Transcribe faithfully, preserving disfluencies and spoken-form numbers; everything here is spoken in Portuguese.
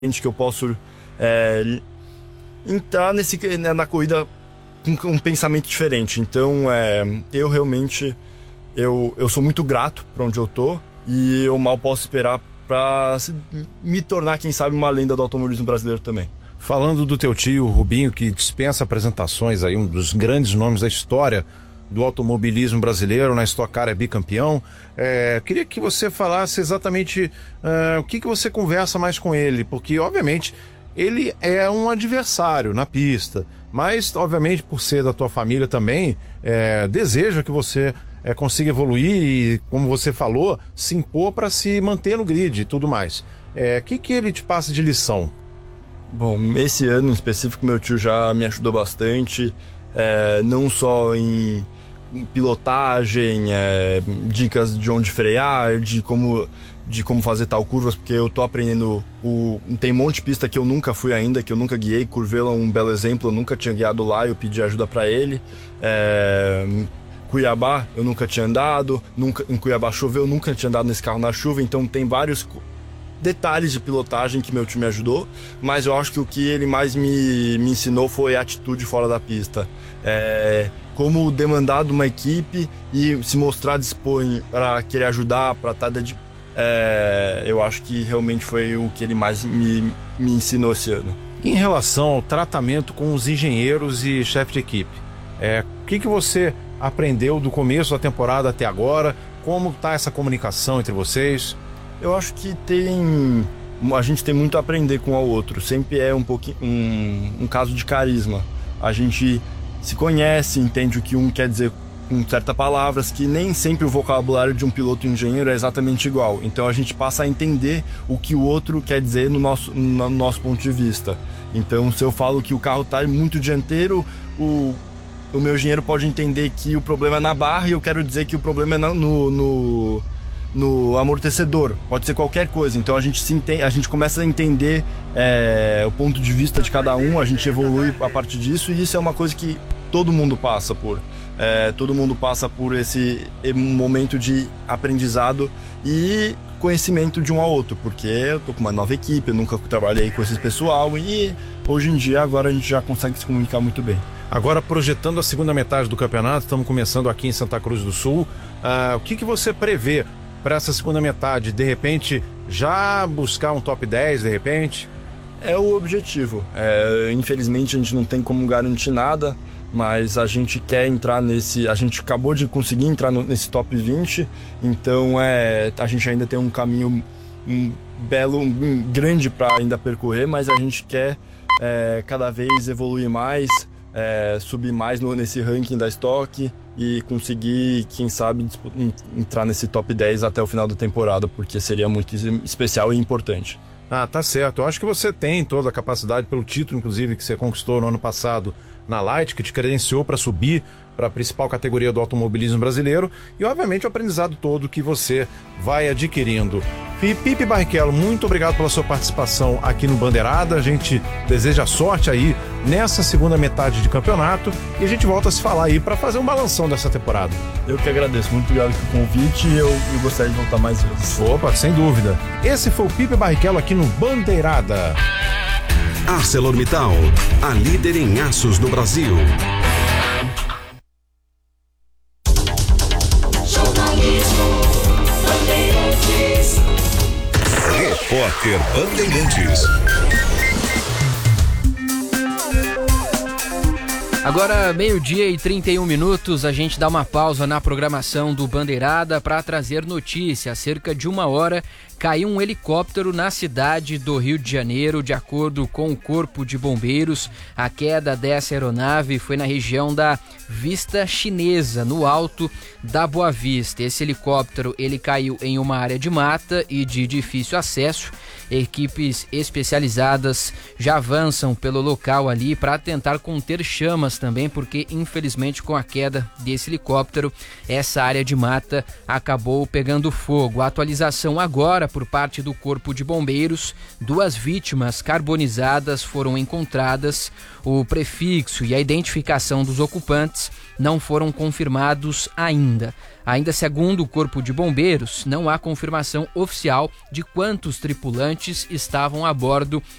que eu posso é, entrar nesse, na corrida com um pensamento diferente. Então, é, eu realmente eu, eu sou muito grato para onde eu tô e eu mal posso esperar para me tornar, quem sabe, uma lenda do automobilismo brasileiro também. Falando do teu tio Rubinho, que dispensa apresentações, aí, um dos grandes nomes da história do automobilismo brasileiro, na Stock Car é bicampeão, é, queria que você falasse exatamente uh, o que, que você conversa mais com ele, porque obviamente ele é um adversário na pista, mas obviamente por ser da tua família também, é, deseja que você é, consiga evoluir e, como você falou, se impor para se manter no grid e tudo mais. O é, que, que ele te passa de lição? Bom, esse ano em específico meu tio já me ajudou bastante, é, não só em pilotagem, é, dicas de onde frear, de como, de como fazer tal curvas, porque eu tô aprendendo, o, tem um monte de pista que eu nunca fui ainda, que eu nunca guiei. Curvelo é um belo exemplo, eu nunca tinha guiado lá, eu pedi ajuda para ele. é, Cuiabá eu nunca tinha andado, nunca, em Cuiabá choveu, eu nunca tinha andado nesse carro na chuva, então tem vários detalhes de pilotagem que meu time me ajudou, mas eu acho que o que ele mais me, me ensinou foi a atitude fora da pista. É, como demandar de uma equipe e se mostrar disposto para querer ajudar, para estar de, é, eu acho que realmente foi o que ele mais me, me ensinou esse ano. Em relação ao tratamento com os engenheiros e chefe de equipe, é, o que, que você aprendeu do começo da temporada até agora? Como está essa comunicação entre vocês? Eu acho que tem, a gente tem muito a aprender com o outro. Sempre é um pouquinho um, um caso de carisma. A gente se conhece, entende o que um quer dizer com certas palavras, que nem sempre o vocabulário de um piloto e um engenheiro é exatamente igual. Então a gente passa a entender o que o outro quer dizer no nosso, no nosso ponto de vista. Então, se eu falo que o carro está muito dianteiro, o, o meu engenheiro pode entender que o problema é na barra e eu quero dizer que o problema é no, no, no amortecedor. Pode ser qualquer coisa. Então a gente, se entende, a gente começa a entender é, o ponto de vista de cada um, a gente evolui a partir disso, e isso é uma coisa que todo mundo passa por. É, todo mundo passa por esse momento de aprendizado e conhecimento de um ao outro, porque eu tô com uma nova equipe, eu nunca trabalhei com esse pessoal e hoje em dia agora a gente já consegue se comunicar muito bem. Agora, projetando a segunda metade do campeonato, estamos começando aqui em Santa Cruz do Sul, uh, o que, que você prevê para essa segunda metade? De repente, já buscar um top dez, de repente? É o objetivo. É, infelizmente a gente não tem como garantir nada, mas a gente quer entrar nesse... A gente acabou de conseguir entrar no, nesse top vinte, então é, a gente ainda tem um caminho um belo, um grande para ainda percorrer, mas a gente quer é, cada vez evoluir mais, é, subir mais no, nesse ranking da Stock e conseguir, quem sabe, entrar nesse top dez até o final da temporada, porque seria muito especial e importante. Ah, tá certo. Eu acho que você tem toda a capacidade, pelo título, inclusive, que você conquistou no ano passado na Light, que te credenciou para subir para a principal categoria do automobilismo brasileiro, e obviamente o aprendizado todo que você vai adquirindo. E Pipe Barrichello, muito obrigado pela sua participação aqui no Bandeirada. A gente deseja sorte aí nessa segunda metade de campeonato e a gente volta a se falar aí para fazer um balanção dessa temporada. Eu que agradeço, muito obrigado pelo convite e eu, eu gostaria de voltar mais vezes. Opa, sem dúvida. Esse foi o Pipe Barrichello aqui no Bandeirada. ArcelorMittal, a líder em aços do Brasil. Jornalismo Bandeirantes. Repórter Bandeirantes. Agora, meio-dia e trinta e um minutos, a gente dá uma pausa na programação do Bandeirada para trazer notícia. Há cerca de uma hora, caiu um helicóptero na cidade do Rio de Janeiro. De acordo com o Corpo de Bombeiros, a queda dessa aeronave foi na região da Vista Chinesa, no alto da Boa Vista. Esse helicóptero ele caiu em uma área de mata e de difícil acesso. Equipes especializadas já avançam pelo local ali para tentar conter chamas também, porque infelizmente com a queda desse helicóptero, essa área de mata acabou pegando fogo. A atualização agora por parte do Corpo de Bombeiros: duas vítimas carbonizadas foram encontradas. O prefixo e a identificação dos ocupantes não foram confirmados ainda. Ainda segundo o Corpo de Bombeiros, não há confirmação oficial de quantos tripulantes estavam a bordo